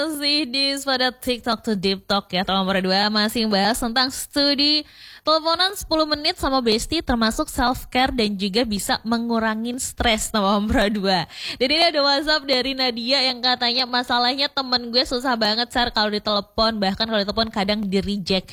Masih di pada TikTok to Deep Talk ya teman berdua, masih bahas tentang studi teleponan 10 menit sama bestie, termasuk self care dan juga bisa mengurangin stres teman berdua. Dan ini ada WhatsApp dari Nadia yang katanya masalahnya temen gue susah banget kalau ditelepon, bahkan kalau ditelepon kadang di reject.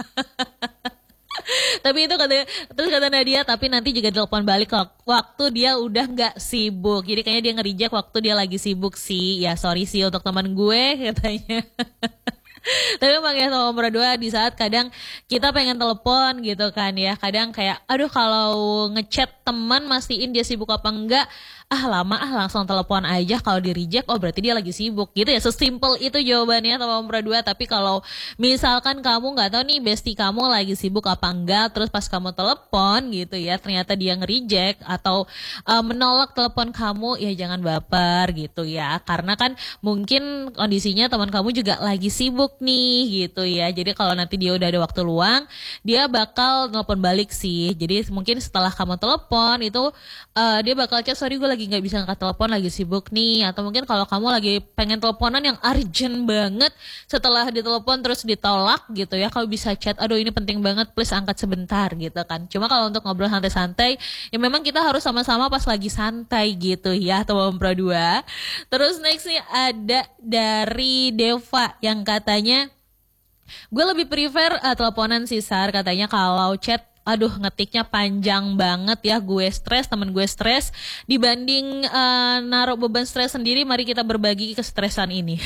Tapi itu kata Nadia, tapi nanti juga telepon balik waktu dia udah nggak sibuk. Jadi kayaknya dia nge-reject waktu dia lagi sibuk sih. Ya sorry sih untuk teman gue katanya. Tapi emang ya sama berdua di saat kadang kita pengen telepon gitu kan ya. Kadang kayak aduh kalau ngechat teman mastiin dia sibuk apa enggak. Lama langsung telepon aja, kalau di reject oh berarti dia lagi sibuk gitu ya. Sesimpel itu jawabannya sama berdua. Tapi kalau misalkan kamu nggak tahu nih bestie kamu lagi sibuk apa enggak, terus pas kamu telepon gitu ya ternyata dia nge-reject atau menolak telepon kamu, ya jangan baper gitu ya. Karena kan mungkin kondisinya teman kamu juga lagi sibuk nih gitu ya. Jadi kalau nanti dia udah ada waktu luang, dia bakal telepon balik sih. Jadi mungkin setelah kamu telepon itu dia bakal chat, sorry gue lagi nggak bisa angkat telepon, lagi sibuk nih. Atau mungkin kalau kamu lagi pengen teleponan yang urgent banget, setelah ditelepon terus ditolak gitu ya, kalau bisa chat, aduh ini penting banget please angkat sebentar gitu kan. Cuma kalau untuk ngobrol santai-santai ya memang kita harus sama-sama pas lagi santai gitu ya teman Pro 2. Terus next nih ada dari Deva yang katanya gue lebih prefer teleponan sih Sar, katanya kalau chat aduh ngetiknya panjang banget ya, gue stres, temen gue stres, dibanding naruh beban stres sendiri, mari kita berbagi kestresan ini.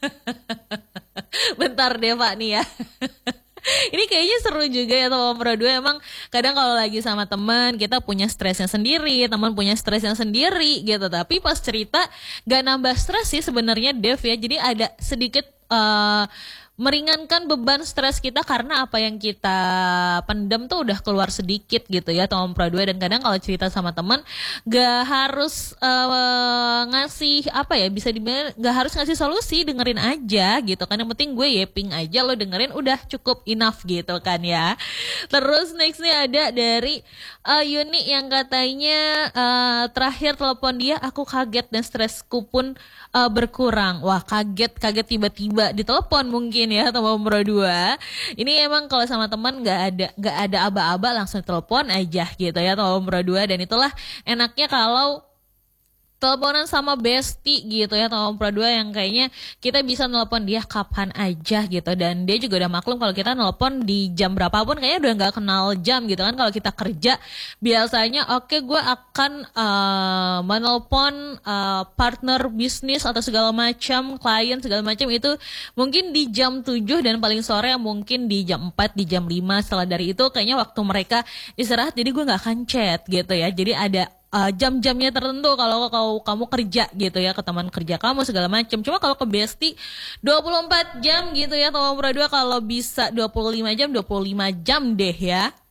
Bentar Deva nih ya. Ini kayaknya seru juga ya teman Pro 2. Emang kadang kalau lagi sama teman kita punya stresnya sendiri, teman punya stresnya sendiri gitu. Tapi pas cerita gak nambah stres sih sebenarnya Dev ya. Jadi ada sedikit meringankan beban stres kita karena apa yang kita pendem tuh udah keluar sedikit gitu ya teman Pro 2. Dan kadang kalau cerita sama teman gak harus ngasih apa ya, bisa dibilang gak harus ngasih solusi, dengerin aja gitu kan. Yang penting gue yeping aja, lo dengerin udah cukup enough gitu kan ya. Terus next nih ada dari Yuni yang katanya terakhir telepon dia aku kaget dan stresku pun berkurang. Wah kaget tiba-tiba ditelepon mungkin ya teman Pro 2. Ini emang kalau sama teman nggak ada aba-aba, langsung telepon aja gitu ya teman Pro 2. Dan itulah enaknya kalau teleponan sama bestie gitu ya teman Pro 2, yang kayaknya kita bisa nelpon dia kapan aja gitu. Dan dia juga udah maklum kalau kita nelpon di jam berapapun, kayaknya udah nggak kenal jam gitu kan. Kalau kita kerja biasanya oke, gue akan menelpon partner bisnis atau segala macam, klien segala macam itu mungkin di jam 7 dan paling sore mungkin di jam 4, di jam 5. Setelah dari itu kayaknya waktu mereka istirahat, jadi gue nggak akan chat gitu ya. Jadi ada jam-jamnya tertentu kalau kamu kerja gitu ya, ke teman kerja kamu segala macam. Cuma kalau ke bestie 24 jam gitu ya teman Pro 2, kalau bisa 25 jam deh ya.